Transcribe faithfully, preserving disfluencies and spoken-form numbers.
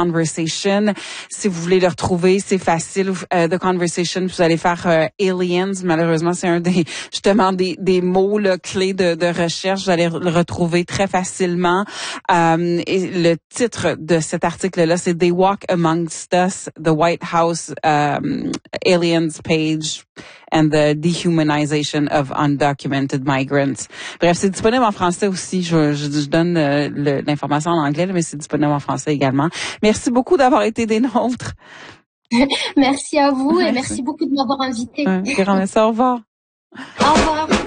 Conversation. Si vous voulez le retrouver, c'est facile. Uh, The Conversation, vous allez faire uh, Aliens. Malheureusement, c'est un des justement des, des mots là, clés de, de recherche. Vous allez le retrouver très facilement. Um, et le titre de cet article-là, c'est They Walk Amongst Us, the White House um, Aliens Page and the Dehumanization of Undocumented Migrants. Bref, c'est disponible en français aussi. Je, je, je donne euh, le, l'information en anglais, mais c'est disponible en français également. Merci beaucoup d'avoir été des nôtres. Merci à vous et merci beaucoup de m'avoir invité. Un grand merci. Au revoir. Au revoir.